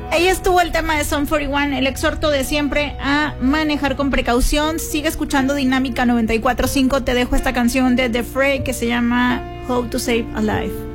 Ahí estuvo el tema de Sum 41, el exhorto de siempre a manejar con precaución. Sigue escuchando Dinámica 94.5. Te dejo esta canción de The Fray que se llama How to Save a Life.